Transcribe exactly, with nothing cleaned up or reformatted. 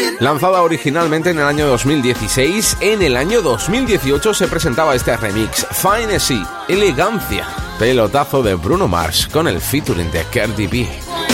Lanzada originalmente en el año dos mil dieciséis, en el año dos mil dieciocho se presentaba este remix, Finesse, elegancia, pelotazo de Bruno Mars con el featuring de Cardi B.